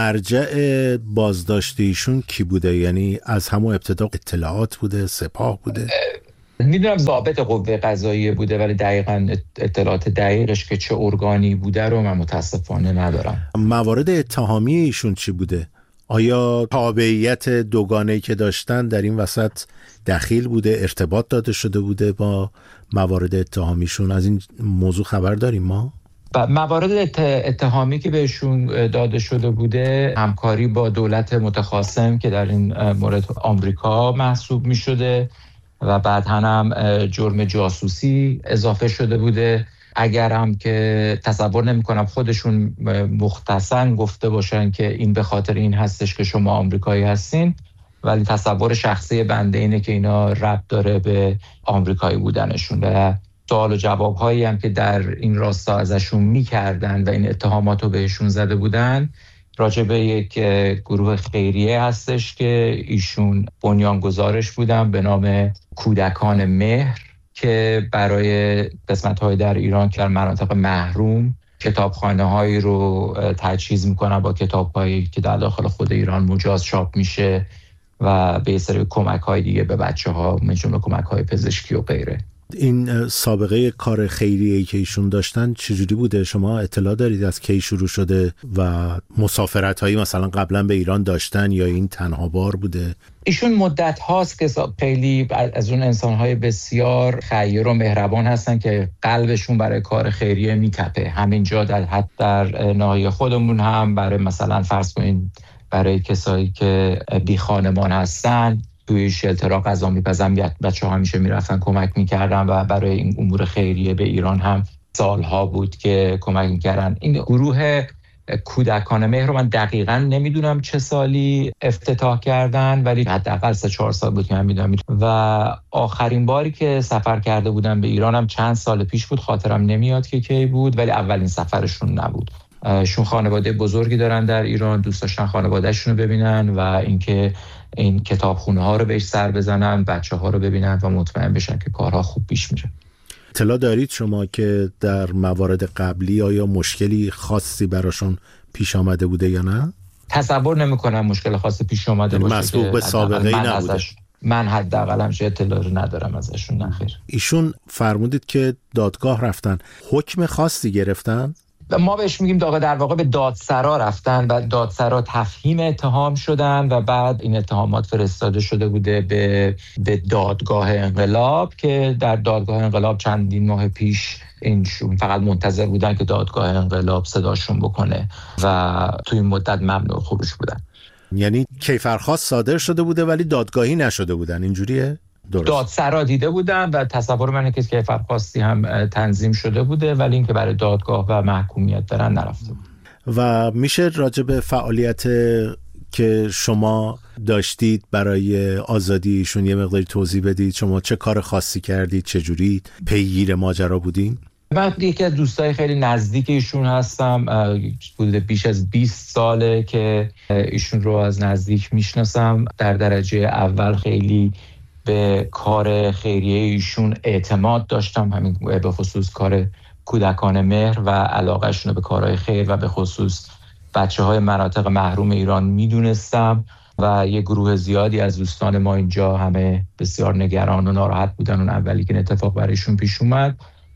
مرجع بازداشتیشون کی بوده؟ یعنی از همون ابتدا اطلاعات بوده، سپاه بوده؟ میدونم ضابط قوه قضاییه بوده، ولی دقیقاً اطلاعات دقیقش که چه ارگانی بوده رو من متاسفانه ندارم. موارد اتهامی ایشون چی بوده؟ آیا تابعیت دوگانه‌ای که داشتن در این وسط دخیل بوده؟ ارتباط داده شده بوده با موارد اتهامیشون؟ از این موضوع خبر داریم ما؟ موارد اتهامی که بهشون داده شده بوده همکاری با دولت متخاصم که در این مورد آمریکا محسوب می شده و بعد هم جرم جاسوسی اضافه شده بوده. اگر هم که تصور نمی کنم خودشون مختصاً گفته باشن که این به خاطر این هستش که شما آمریکایی هستین، ولی تصور شخصی بنده اینه که اینا ربط داره به آمریکایی بودنشون و سوال و جواب هایی هم که در این راستا ازشون میکردن و این اتهامات رو بهشون زده بودن راجع به یک گروه خیریه هستش که ایشون بنیانگذارش بودن به نام کودکان مهر که برای قسمت‌های در ایران که در مناطق محروم کتابخانه‌هایی رو تجهیز میکنن با کتاب‌هایی که در داخل خود ایران مجاز چاپ میشه و به سری کمک‌های دیگه به بچه‌ها، مثل کمک‌های پزشکی و غیره. این سابقه کار خیریه‌ای که ایشون داشتن چجوری بوده؟ شما اطلاع دارید از کی شروع شده و مسافرت‌هایی مثلا قبلا به ایران داشتن یا این تنها بار بوده؟ ایشون مدت هاست که خیلی از اون انسان‌های بسیار خیر و مهربان هستن که قلبشون برای کار خیریه میتپه. همینجا در ناحیه خودمون هم برای مثلا فرض کنین برای کسایی که بی خانمان هستن توی شلترها غذا میپزن، بچه‌ها همیشه میرفتن کمک میکردن و برای این امور خیریه به ایران هم سالها بود که کمک میکردن. این گروه کودکان مهر رو من دقیقاً نمیدونم چه سالی افتتاح کردن، ولی حداقل 3-4 سال بود که من میدونم. و آخرین باری که سفر کرده بودن به ایران هم چند سال پیش بود، خاطرم نمیاد که کی بود، ولی اولین سفرشون نبود. شون خانواده بزرگی دارن در ایران، دوست داشتن خانواده‌شون رو ببینن و اینکه این کتابخونه ها رو بهش سر بزنن، بچه ها رو ببینن و مطمئن بشن که کارها خوب پیش میره. اطلاع دارید شما که در موارد قبلی آیا مشکلی خاصی براشون پیش آمده بوده یا نه؟ تصور نمی کنم مشکل خاصی پیش آمده باشه. مسبوق به سابقه ای نبوده. من حداقل همچه اطلاعی ندارم ازشون. نخیر. ایشون فرمودید که دادگاه رفتن، حکم خاصی گرفتن؟ ما بهش میگیم در واقع به دادسرا رفتن و دادسرا تفهیم اتهام شدن و بعد این اتهامات فرستاده شده بوده به دادگاه انقلاب که در دادگاه انقلاب چندین ماه پیش اینشون فقط منتظر بودن که دادگاه انقلاب صداشون بکنه و تو این مدت ممنوع خروج بودن. یعنی کیفرخواست صادر شده بوده ولی دادگاهی نشده بودن، اینجوریه؟ درست. دادسرا دیده بودن و تصور من اینه که کیفرخواستی هم تنظیم شده بوده ولی اینکه برای دادگاه و محکومیت برن نرفته بود. و میشه راجع به فعالیت که شما داشتید برای آزادیشون یه مقداری توضیح بدید؟ شما چه کار خاصی کردید؟ چجوری پیگیر ماجرا بودین؟ من یکی از دوستای خیلی نزدیک ایشون هستم، بوده بیش از 20 ساله که ایشون رو از نزدیک میشناسم. در درجه اول خیلی به کار خیریه ایشون اعتماد داشتم، همین به خصوص کار کودکان مهر و علاقهشون به کارهای خیر و به خصوص بچه‌های مناطق محروم ایران میدونستم و یه گروه زیادی از دوستان ما اینجا همه بسیار نگران و ناراحت بودن اون اولی که اتفاق برایشون پیش اومد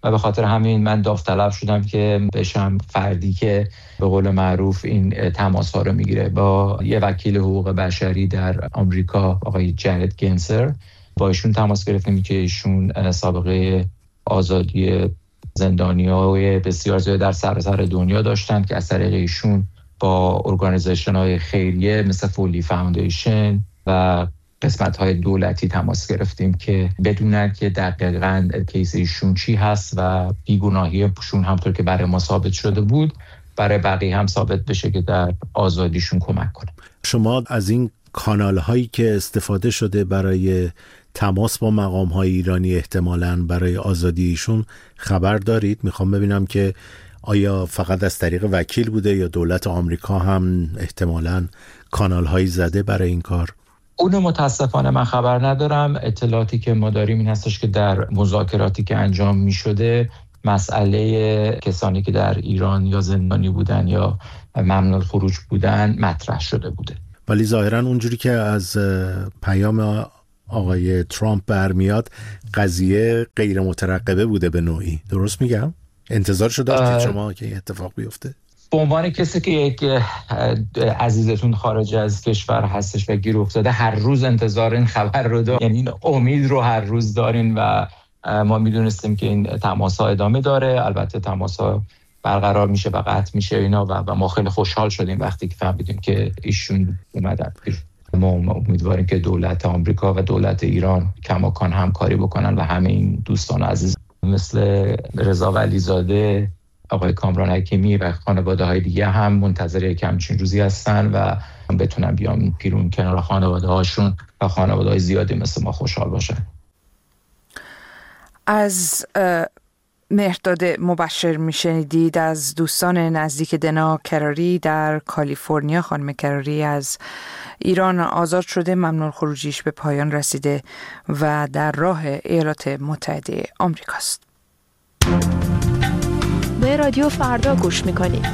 و به خاطر همین من داوطلب شدم که بشم فردی که به قول معروف این تماس‌ها رو میگیره. با یه وکیل حقوق بشری در آمریکا آقای جرد گنسر با ایشون تماس گرفتیم که ایشون سابقه آزادی زندانیای بسیار زیاد در سراسر دنیا داشتن که از طریق ایشون با ارگانیزیشن‌های خیریه مثل فولی فاوندیشن و قسمت‌های دولتی تماس گرفتیم که بدونن که دقیقاً کیس ایشون چی هست و بیگناهیشون همطور که برای ما ثابت شده بود برای بقیه هم ثابت بشه که در آزادیشون کمک کنه. شما از این کانال‌هایی که استفاده شده برای تماس با مقام‌های ایرانی احتمالاً برای آزادی ایشون خبر دارید؟ میخوام ببینم که آیا فقط از طریق وکیل بوده یا دولت آمریکا هم احتمالاً کانال‌هایی زده برای این کار؟ اونو متاسفانه من خبر ندارم. اطلاعاتی که ما داریم این هستش که در مذاکراتی که انجام می شده مسئله کسانی که در ایران یا زندانی بودن یا ممنوع الخروج بودن مطرح شده بوده. ولی ظاهراً اونجوری که از پیام آقای ترامپ برمیاد قضیه غیر مترقبه بوده به نوعی. درست میگم؟ انتظار شده که شما که اتفاق بیفته؟ به عنوان کسی که یک عزیزتون خارج از کشور هستش و گیر افتاده هر روز انتظار این خبر رو دارین، یعنی این امید رو هر روز دارین و ما میدونستیم که این تماس‌ها ادامه داره. البته تماس‌ها برقرار میشه و قطع میشه اینا و ما خیلی خوشحال شدیم وقتی که فهمیدیم که ایشون اومدن. ما امیدواریم که دولت آمریکا و دولت ایران کماکان همکاری بکنن و همه این دوستان عزیز مثل رضا ولیزاده، آقای کامران حکیمی و خانواده های دیگه هم منتظر یک همچین روزی هستن و بتونن بیان پیرون کنار خانواده هاشون و خانواده های زیادی مثل ما خوشحال باشن. از مهرداد مبشر میشنیدید از دوستان نزدیک دنا کراری در کالیفرنیا. خانم کراری از ایران آزاد شده، ممنوع خروجیش به پایان رسیده و در راه ایالات متحده آمریکاست. به رادیو فردا گوش میکنید.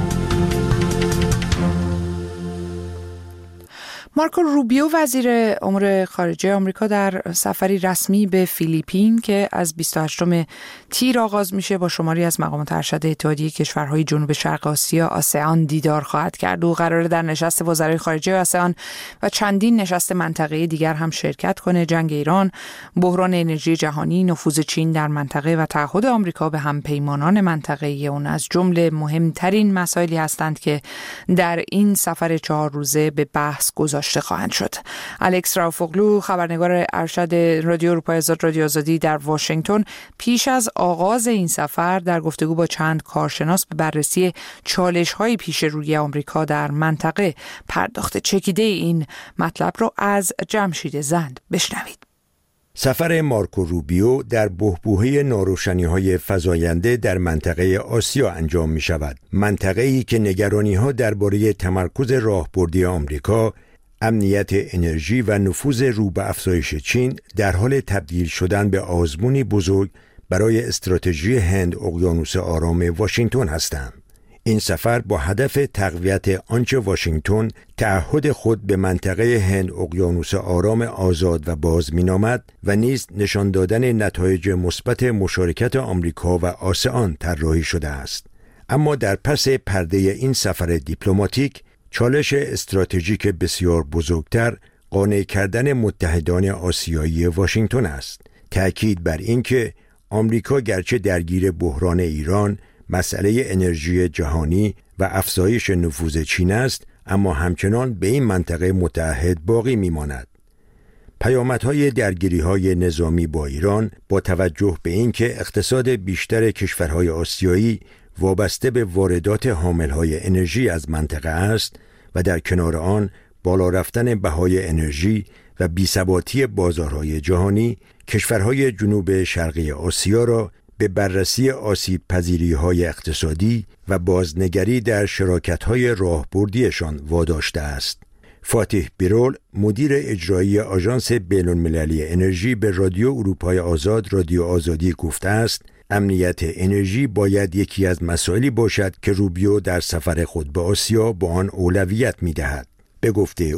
مارکو روبیو وزیر امور خارجه آمریکا در سفری رسمی به فیلیپین که از 28 تیر آغاز میشه با شماری از مقامات ارشد اتحادیه کشورهای جنوب شرق آسیا آسیان دیدار خواهد کرد و قراره در نشست وزرای خارجه آسیان و چندین نشست منطقه‌ای دیگر هم شرکت کنه. جنگ ایران، بحران انرژی جهانی، نفوذ چین در منطقه و تعهد آمریکا به همپیمانان منطقه‌ای اون از جمله مهمترین مسائلی هستند که در این سفر 4 روزه به بحث گذاشته خواهند شد. الکس راوفوغلو، خبرنگار ارشد رادیو اروپای آزاد رادیو آزادی در واشنگتن، پیش از آغاز این سفر در گفتگو با چند کارشناس به بررسی چالش‌های پیش روی آمریکا در منطقه پرداخته. چکیده این مطلب رو از جمشید زند بشنوید. سفر مارکو روبیو در بحبوحه ناروشنی‌های فزاینده در منطقه آسیا انجام می‌شود. منطقه‌ای که نگرانی‌ها درباره تمرکز راهبردی آمریکا، امنیت انرژی و نفوذ رو به افزایش چین در حال تبدیل شدن به آزمونی بزرگ برای استراتژی هند اقیانوس آرام واشنگتن هستند. این سفر با هدف تقویت آنچه واشنگتن تعهد خود به منطقه هند اقیانوس آرام آزاد و باز مینامد و نیز نشان دادن نتایج مثبت مشارکت آمریکا و آسیان طراحی شده است. اما در پس پرده این سفر دیپلماتیک چالش استراتژیک بسیار بزرگتر قانع کردن متحدان آسیایی واشنگتن است. تأکید بر این که آمریکا گرچه درگیر بحران ایران، مسئله انرژی جهانی و افزایش نفوذ چین است، اما همچنان به این منطقه متعهد باقی میماند. پیامدهای درگیری‌های نظامی با ایران با توجه به اینکه اقتصاد بیشتر کشورهای آسیایی وابسته به واردات حاملهای انرژی از منطقه است و در کنار آن بالا رفتن بهای انرژی و بی‌ثباتی بازارهای جهانی، کشورهای جنوب شرقی آسیا را به بررسی آسیب پذیری‌های اقتصادی و بازنگری در شراکت‌های راهبردیشان واداشته است. فاتح بیرول، مدیر اجرایی آژانس بین‌المللی انرژی، به رادیو اروپای آزاد رادیو آزادی گفته است امنیت انرژی باید یکی از مسائلی باشد که روبیو در سفر خود به آسیا با آن اولویت می‌دهد. به گفته او،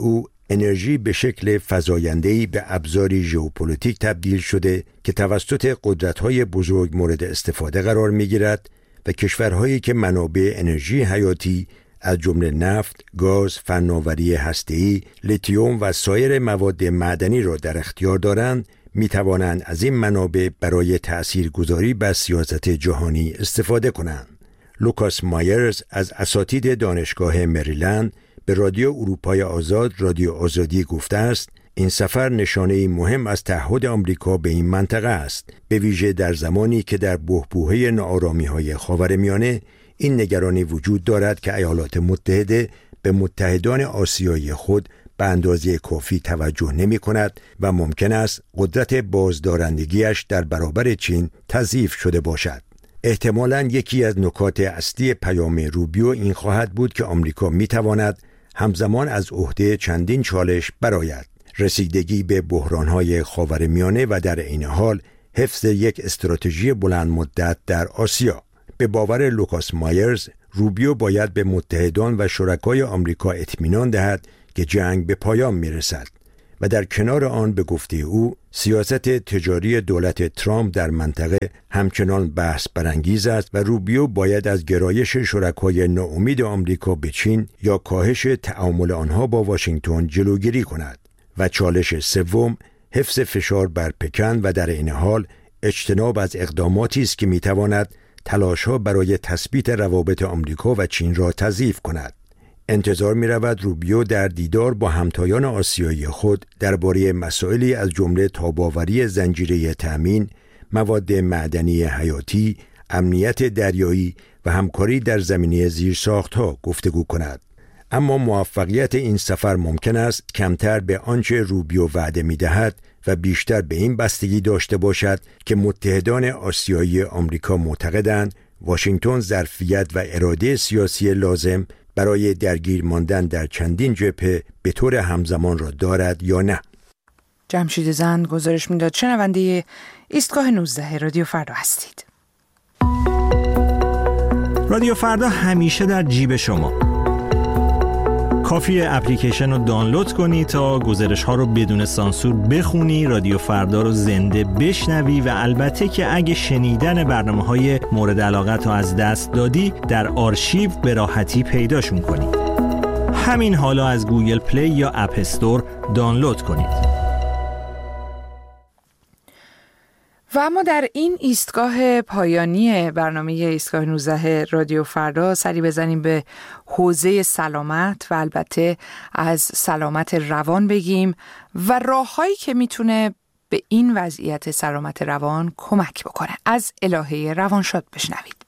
انرژی به شکل فزاینده‌ای به ابزاری ژئوپلیتیک تبدیل شده که توسط قدرت‌های بزرگ مورد استفاده قرار می‌گیرد و کشورهایی که منابع انرژی حیاتی از جمله نفت، گاز، فناوری هسته‌ای، لیتیوم و سایر مواد معدنی را در اختیار دارند، می‌توانند از این منابع برای تأثیرگذاری بر سیاست جهانی استفاده کنند. لوکاس مایرز از اساتید دانشگاه مریلند به رادیو اروپای آزاد رادیو آزادی گفته است این سفر نشانه‌ای مهم از تعهد آمریکا به این منطقه است، به ویژه در زمانی که در بحبوحه ناآرامی‌های خاورمیانه این نگرانی وجود دارد که ایالات متحده به متحدان آسیایی خود به اندازه کافی توجه نمی‌کند و ممکن است قدرت بازدارندگیش در برابر چین تضعیف شده باشد. احتمالاً یکی از نکات اصلی پیام روبیو این خواهد بود که آمریکا می‌تواند همزمان از عهده چندین چالش برآید: رسیدگی به بحران‌های خاورمیانه و در عین حال حفظ یک استراتژی بلند مدت در آسیا. به باور لوکاس مایرز، روبیو باید به متحدان و شرکای آمریکا اطمینان دهد که جنگ به پایان می‌رسد و در کنار آن به گفته او سیاست تجاری دولت ترامپ در منطقه همچنان بحث برانگیز است و روبیو باید از گرایش شرکای ناامید آمریکا به چین یا کاهش تعامل آنها با واشنگتن جلوگیری کند. و چالش سوم حفظ فشار بر پکن و در این حال اجتناب از اقداماتی است که میتواند تلاش‌ها برای تثبیت روابط آمریکا و چین را تضعیف کند. انتظار می‌رود روبیو در دیدار با همتایان آسیایی خود درباره مسائلی از جمله تاب‌آوری زنجیره تأمین، مواد معدنی حیاتی، امنیت دریایی و همکاری در زمینه زیرساخت‌ها گفتگو کند. اما موفقیت این سفر ممکن است کمتر به آنچه روبیو وعده می‌دهد و بیشتر به این بستگی داشته باشد که متحدان آسیایی آمریکا معتقدند واشنگتن ظرفیت و اراده سیاسی لازم برای درگیر ماندن در چندین جبهه به طور همزمان را دارد یا نه. جمشید زند گزارش میداد. شنونده ایستگاه 19 رادیو فردا هستید. رادیو فردا همیشه در جیب شما. کافیه اپلیکیشن رو دانلود کنی تا گزارش ها رو بدون سانسور بخونی، رادیو فردا رو زنده بشنوی و البته که اگه شنیدن برنامه های مورد علاقت رو از دست دادی در آرشیو به راحتی پیداشون کنی. همین حالا از گوگل پلی یا اپ استور دانلود کنید. و اما در این ایستگاه پایانی برنامه ایستگاه 19 رادیو فردا سری بزنیم به حوزه سلامت و البته از سلامت روان بگیم و راه‌هایی که میتونه به این وضعیت سلامت روان کمک بکنه. از الهه روانشاد بشنوید.